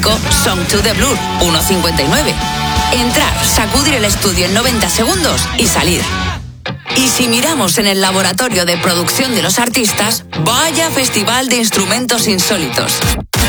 Song to the Blur, 1,59. Entrar, sacudir el estudio en 90 segundos y salir. Y si miramos en el laboratorio de producción de los artistas, vaya festival de instrumentos insólitos.